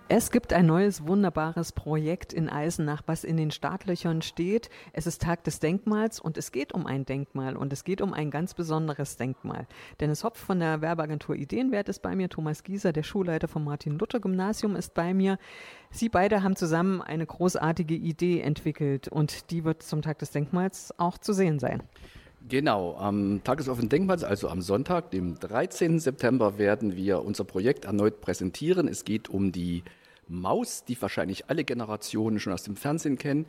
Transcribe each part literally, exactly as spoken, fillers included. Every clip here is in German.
Es gibt ein neues, wunderbares Projekt in Eisenach, was in den Startlöchern steht. Es ist Tag des Denkmals und es geht um ein Denkmal und es geht um ein ganz besonderes Denkmal. Dennis Hopf von der Werbeagentur Ideenwert ist bei mir, Thomas Gieser, der Schulleiter vom Martin-Luther-Gymnasium, ist bei mir. Sie beide haben zusammen eine großartige Idee entwickelt und die wird zum Tag des Denkmals auch zu sehen sein. Genau, am Tag des offenen Denkmals, also am Sonntag, dem dreizehnten September, werden wir unser Projekt erneut präsentieren. Es geht um die Maus, die wahrscheinlich alle Generationen schon aus dem Fernsehen kennen.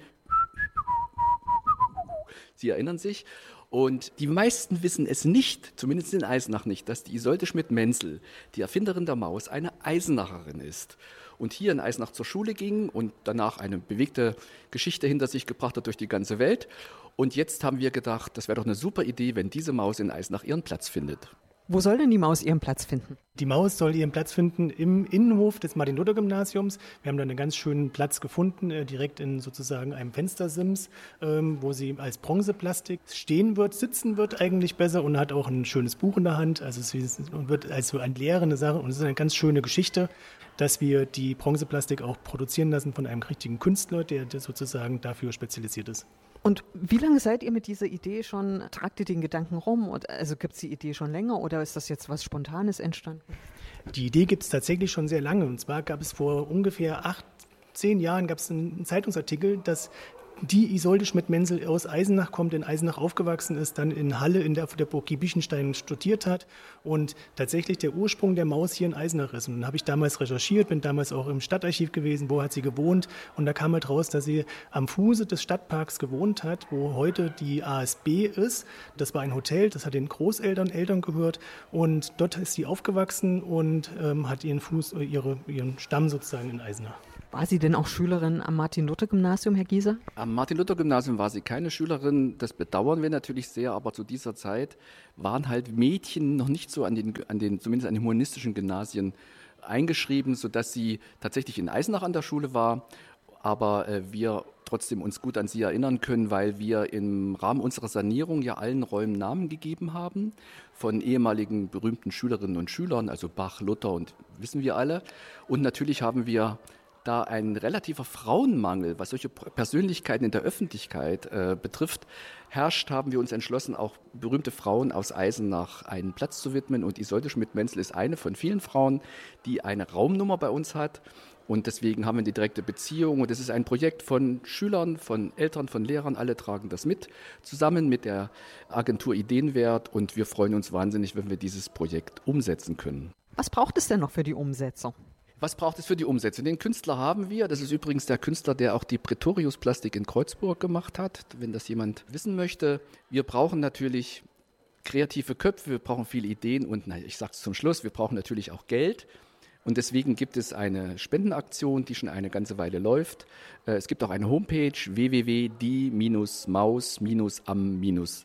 Sie erinnern sich. Und die meisten wissen es nicht, zumindest in Eisenach nicht, dass die Isolde Schmidt-Menzel, die Erfinderin der Maus, eine Eisenacherin ist. Und hier in Eisenach zur Schule ging und danach eine bewegte Geschichte hinter sich gebracht hat durch die ganze Welt. Und jetzt haben wir gedacht, das wäre doch eine super Idee, wenn diese Maus in Eisenach ihren Platz findet. Wo soll denn die Maus ihren Platz finden? Die Maus soll ihren Platz finden im Innenhof des Martin-Luther-Gymnasiums. Wir haben da einen ganz schönen Platz gefunden, äh, direkt in sozusagen einem Fenstersims, ähm, wo sie als Bronzeplastik stehen wird, sitzen wird eigentlich besser und hat auch ein schönes Buch in der Hand. Also es wird also eine lehrende Sache und es ist eine ganz schöne Geschichte, dass wir die Bronzeplastik auch produzieren lassen von einem richtigen Künstler, der, der sozusagen dafür spezialisiert ist. Und wie lange seid ihr mit dieser Idee schon, tragt ihr den Gedanken rum? Und also gibt es die Idee schon länger oder ist das jetzt was Spontanes entstanden? Die Idee gibt es tatsächlich schon sehr lange. Und zwar gab es vor ungefähr acht, zehn Jahren gab es einen Zeitungsartikel, dass die Isolde Schmidt-Menzel aus Eisenach kommt, in Eisenach aufgewachsen ist, dann in Halle in der, der Burg Giebichenstein studiert hat und tatsächlich der Ursprung der Maus hier in Eisenach ist. Und dann habe ich damals recherchiert, bin damals auch im Stadtarchiv gewesen, wo hat sie gewohnt und da kam halt raus, dass sie am Fuße des Stadtparks gewohnt hat, wo heute die A S B ist. Das war ein Hotel, das hat den Großeltern, Eltern gehört und dort ist sie aufgewachsen und ähm, hat ihren Fuß, ihre, ihren Stamm sozusagen in Eisenach. War sie denn auch Schülerin am Martin-Luther-Gymnasium, Herr Gieser? Am Martin-Luther-Gymnasium war sie keine Schülerin, das bedauern wir natürlich sehr, aber zu dieser Zeit waren halt Mädchen noch nicht so an den, an den zumindest an den humanistischen Gymnasien eingeschrieben, sodass sie tatsächlich in Eisenach an der Schule war, aber äh, wir trotzdem uns gut an sie erinnern können, weil wir im Rahmen unserer Sanierung ja allen Räumen Namen gegeben haben von ehemaligen berühmten Schülerinnen und Schülern, also Bach, Luther und wissen wir alle. Und natürlich haben wir da ein relativer Frauenmangel, was solche Persönlichkeiten in der Öffentlichkeit äh, betrifft, herrscht, haben wir uns entschlossen, auch berühmte Frauen aus Eisenach einen Platz zu widmen. Und Isolde Schmidt-Menzel ist eine von vielen Frauen, die eine Raumnummer bei uns hat. Und deswegen haben wir die direkte Beziehung. Und es ist ein Projekt von Schülern, von Eltern, von Lehrern. Alle tragen das mit, zusammen mit der Agentur Ideenwert. Und wir freuen uns wahnsinnig, wenn wir dieses Projekt umsetzen können. Was braucht es denn noch für die Umsetzung? Was braucht es für die Umsetzung? Den Künstler haben wir. Das ist übrigens der Künstler, der auch die Pretorius-Plastik in Kreuzburg gemacht hat, wenn das jemand wissen möchte. Wir brauchen natürlich kreative Köpfe, wir brauchen viele Ideen und na, ich sage es zum Schluss, wir brauchen natürlich auch Geld. Und deswegen gibt es eine Spendenaktion, die schon eine ganze Weile läuft. Es gibt auch eine Homepage w w w punkt die maus am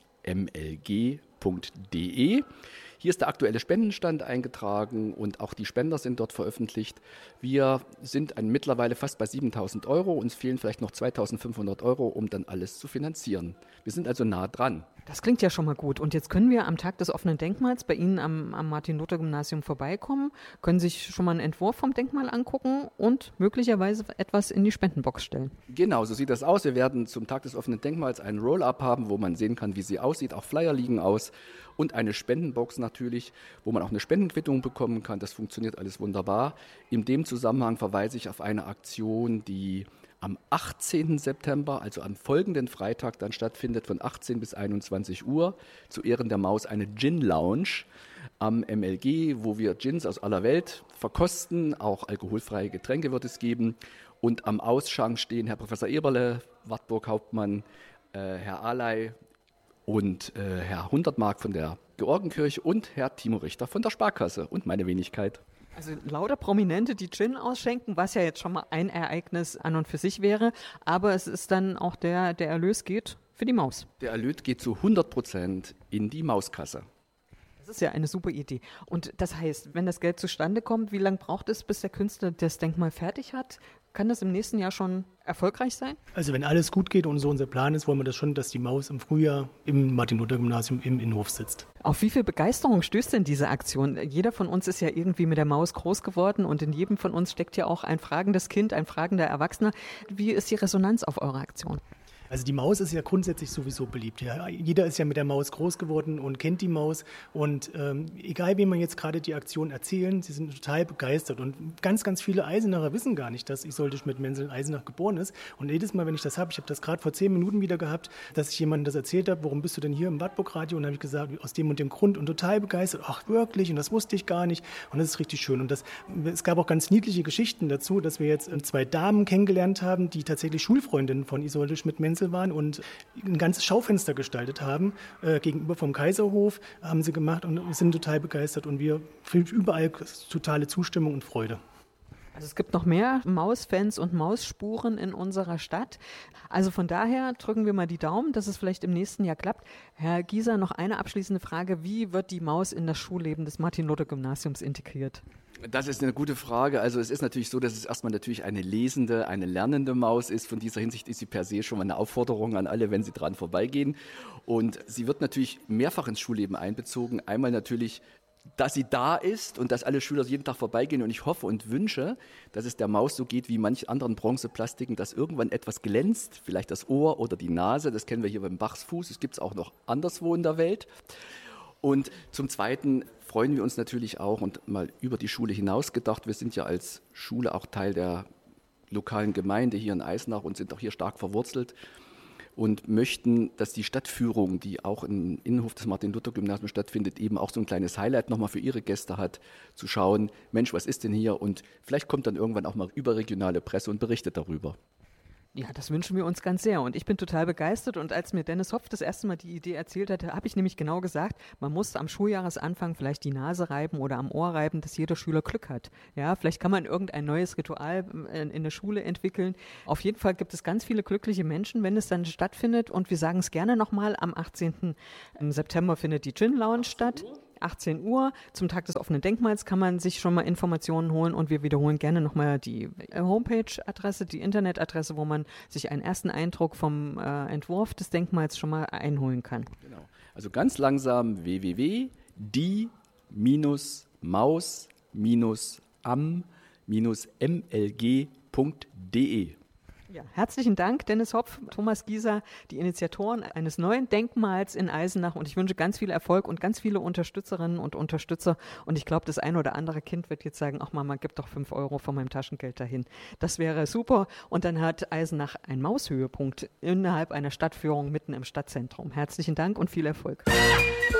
m l g punkt d e. Hier ist der aktuelle Spendenstand eingetragen und auch die Spender sind dort veröffentlicht. Wir sind an mittlerweile fast bei siebentausend Euro. Uns fehlen vielleicht noch zweitausendfünfhundert Euro, um dann alles zu finanzieren. Wir sind also nah dran. Das klingt ja schon mal gut. Und jetzt können wir am Tag des offenen Denkmals bei Ihnen am, am Martin-Luther-Gymnasium vorbeikommen, können sich schon mal einen Entwurf vom Denkmal angucken und möglicherweise etwas in die Spendenbox stellen. Genau, so sieht das aus. Wir werden zum Tag des offenen Denkmals einen Roll-Up haben, wo man sehen kann, wie sie aussieht. Auch Flyer liegen aus und eine Spendenbox natürlich, wo man auch eine Spendenquittung bekommen kann. Das funktioniert alles wunderbar. In dem Zusammenhang verweise ich auf eine Aktion, die am achtzehnten September, also am folgenden Freitag, dann stattfindet von achtzehn bis einundzwanzig Uhr zu Ehren der Maus eine Gin-Lounge am M L G, wo wir Gins aus aller Welt verkosten. Auch alkoholfreie Getränke wird es geben. Und am Ausschank stehen Herr Professor Eberle, Wartburg-Hauptmann, äh, Herr Aley und äh, Herr Hundertmark von der Georgenkirche und Herr Timo Richter von der Sparkasse und meine Wenigkeit. Also lauter Prominente, die Gin ausschenken, was ja jetzt schon mal ein Ereignis an und für sich wäre. Aber es ist dann auch der, der Erlös geht für die Maus. Der Erlös geht zu hundert Prozent in die Mauskasse. Das ist ja eine super Idee. Und das heißt, wenn das Geld zustande kommt, wie lange braucht es, bis der Künstler das Denkmal fertig hat? Kann das im nächsten Jahr schon erfolgreich sein? Also wenn alles gut geht und so unser Plan ist, wollen wir das schon, dass die Maus im Frühjahr im Martin-Luther-Gymnasium im Innenhof sitzt. Auf wie viel Begeisterung stößt denn diese Aktion? Jeder von uns ist ja irgendwie mit der Maus groß geworden und in jedem von uns steckt ja auch ein fragendes Kind, ein fragender Erwachsener. Wie ist die Resonanz auf eure Aktion? Also die Maus ist ja grundsätzlich sowieso beliebt. Ja. Jeder ist ja mit der Maus groß geworden und kennt die Maus. Und ähm, egal, wem man jetzt gerade die Aktion erzählen, sie sind total begeistert. Und ganz, ganz viele Eisenacher wissen gar nicht, dass Isolde Schmidt-Menzel in Eisenach geboren ist. Und jedes Mal, wenn ich das habe, ich habe das gerade vor zehn Minuten wieder gehabt, dass ich jemandem das erzählt habe, warum bist du denn hier im Wartburg-Radio? Und dann habe ich gesagt, aus dem und dem Grund. Und total begeistert. Ach, wirklich? Und das wusste ich gar nicht. Und das ist richtig schön. Und das, es gab auch ganz niedliche Geschichten dazu, dass wir jetzt zwei Damen kennengelernt haben, die tatsächlich Schulfreundinnen von Isolde Schmidt-Menzel waren und ein ganzes Schaufenster gestaltet haben, äh, gegenüber vom Kaiserhof, haben sie gemacht und sind total begeistert und wir fühlen überall totale Zustimmung und Freude. Also es gibt noch mehr Mausfans und Mausspuren in unserer Stadt. Also von daher drücken wir mal die Daumen, dass es vielleicht im nächsten Jahr klappt. Herr Gieser, noch eine abschließende Frage. Wie wird die Maus in das Schulleben des Martin-Luther-Gymnasiums integriert? Das ist eine gute Frage. Also es ist natürlich so, dass es erstmal natürlich eine lesende, eine lernende Maus ist. Von dieser Hinsicht ist sie per se schon mal eine Aufforderung an alle, wenn sie dran vorbeigehen. Und sie wird natürlich mehrfach ins Schulleben einbezogen. Einmal natürlich, dass sie da ist und dass alle Schüler jeden Tag vorbeigehen. Und ich hoffe und wünsche, dass es der Maus so geht wie manch anderen Bronzeplastiken, dass irgendwann etwas glänzt, vielleicht das Ohr oder die Nase. Das kennen wir hier beim Bachsfuß. Das gibt es auch noch anderswo in der Welt. Und zum Zweiten freuen wir uns natürlich auch und mal über die Schule hinaus gedacht. Wir sind ja als Schule auch Teil der lokalen Gemeinde hier in Eisenach und sind auch hier stark verwurzelt und möchten, dass die Stadtführung, die auch im Innenhof des Martin-Luther-Gymnasiums stattfindet, eben auch so ein kleines Highlight nochmal für ihre Gäste hat, zu schauen, Mensch, was ist denn hier? Und vielleicht kommt dann irgendwann auch mal überregionale Presse und berichtet darüber. Ja, das wünschen wir uns ganz sehr und ich bin total begeistert und als mir Dennis Hopf das erste Mal die Idee erzählt hatte, habe ich nämlich genau gesagt, man muss am Schuljahresanfang vielleicht die Nase reiben oder am Ohr reiben, dass jeder Schüler Glück hat. Ja, vielleicht kann man irgendein neues Ritual in, in der Schule entwickeln. Auf jeden Fall gibt es ganz viele glückliche Menschen, wenn es dann stattfindet und wir sagen es gerne nochmal, am achtzehnten September findet die Gin Lounge statt. achtzehn Uhr. Zum Tag des offenen Denkmals kann man sich schon mal Informationen holen und wir wiederholen gerne nochmal die Homepage-Adresse, die Internetadresse, wo man sich einen ersten Eindruck vom äh, Entwurf des Denkmals schon mal einholen kann. Genau. Also ganz langsam w w w punkt die maus am m l g punkt d e. Ja, herzlichen Dank, Dennis Hopf, Thomas Gieser, die Initiatoren eines neuen Denkmals in Eisenach und ich wünsche ganz viel Erfolg und ganz viele Unterstützerinnen und Unterstützer und ich glaube, das ein oder andere Kind wird jetzt sagen, ach Mama, gib doch fünf Euro von meinem Taschengeld dahin. Das wäre super und dann hat Eisenach einen Maushöhepunkt innerhalb einer Stadtführung mitten im Stadtzentrum. Herzlichen Dank und viel Erfolg.